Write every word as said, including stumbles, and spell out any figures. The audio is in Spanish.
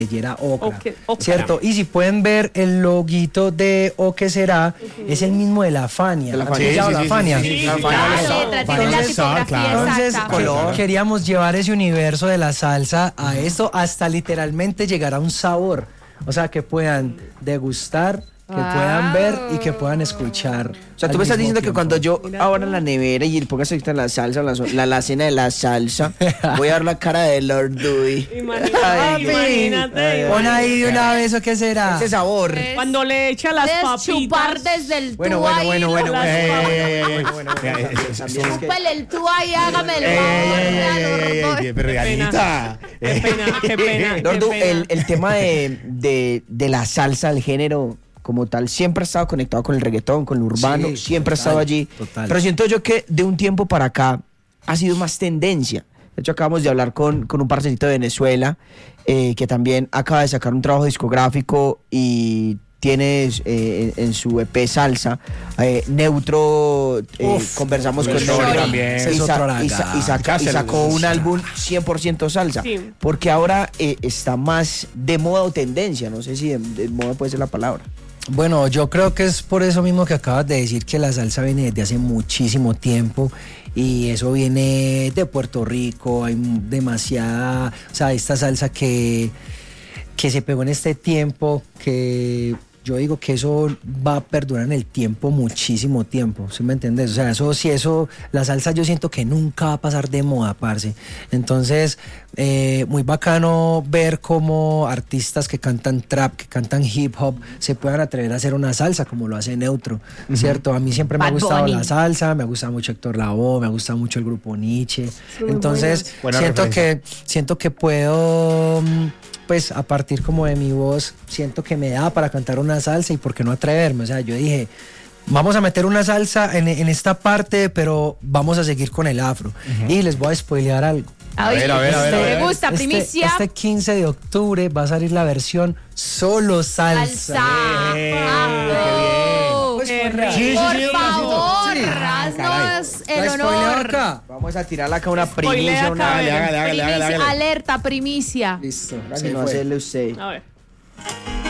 Era Ocra, Oque- Ocra. ¿cierto? Y si pueden ver el loguito de O que será, uh-huh. es el mismo de la Fania. De la ¿Han Fania. escuchado Sí, la sí, Fania? sí, sí, sí, La sí, Fania claro. lo letra, sabe. tiene la Entonces, tipografía Entonces, exacta. que- queríamos llevar ese universo de la salsa a esto hasta literalmente llegar a un sabor. O sea, que puedan degustar, que Wow. puedan ver y que puedan escuchar. O sea, tú al me estás mismo diciendo que tiempo. cuando yo Mira abra tú. la nevera y pongas ahorita la salsa, la, la, la cena de la salsa, voy a dar la cara de Lord Dewey. Imagínate, Ay, imagínate. Pon ahí de una vez, ¿o qué será? Ese sabor. Es Cuando le echa las Deschupar papitas. desde el Bueno, tú bueno, ahí, bueno, lo- bueno, las bueno, papas. bueno, bueno, bueno, Ya, bueno, eh, también, eh, también es que- Chúpale el tú ahí, hágame el Ey, favor, ey, ey, vea, ey, lo ey, ey, roto. ey, pero Qué pena. Dianita. Qué pena, qué pena. qué Lordu, pena. el, el tema de, de, de la salsa, el género como tal, siempre ha estado conectado con el reggaetón, con lo urbano, Sí, siempre ha total, estado allí. total. Pero siento yo que de un tiempo para acá ha sido más tendencia. De hecho, acabamos de hablar con, con un parcerito de Venezuela eh, que también acaba de sacar un trabajo discográfico y tiene eh, en, en su E P Salsa, eh, Neutro, eh, Uf, conversamos con Neutro Neutro también. y, Ese es sa- otro y sa- y lagar. saca- y sacó un Cáceres. álbum cien por ciento salsa, Sí. porque ahora eh, está más de moda o tendencia, no sé si de, de moda puede ser la palabra. Bueno, yo creo que es por eso mismo que acabas de decir que la salsa viene desde hace muchísimo tiempo y eso viene de Puerto Rico, hay demasiada, o sea, esta salsa que, que se pegó en este tiempo, que yo digo que eso va a perdurar en el tiempo muchísimo tiempo, ¿sí me entiendes? O sea, eso sí, eso, la salsa yo siento que nunca va a pasar de moda, parce. Entonces, eh, muy bacano ver cómo artistas que cantan trap, que cantan hip hop, se puedan atrever a hacer una salsa como lo hace Neutro, ¿cierto? A mí siempre me ha Bad gustado Bunny. la salsa, me gusta mucho Héctor Lavoe, me gusta mucho el grupo Nietzsche. muy Entonces, buenas. Buena siento referencia. que, siento que puedo... mm, pues a partir como de mi voz, siento que me da para cantar una salsa y por qué no atreverme. O sea, yo dije, vamos a meter una salsa en, en esta parte, pero vamos a seguir con el afro. Y les voy a spoilear algo. Ay, ver, a ver, a ver, a me ver. gusta, Este, primicia. este quince de octubre va a salir la versión solo salsa. Salsa. Eh, Vamos. Pues, Qué pues, rico. Sí, sí, Por sí, un favor, pedacito. Sí. haznos ¿La el spoileo honor. acá? Vamos a tirar acá una Spoilea primicia, acá, una... a ver. Hágale, hágale, hágale, Primicia, hágale. alerta, primicia. Listo. Para se que no fue. hacerle usted. A ver.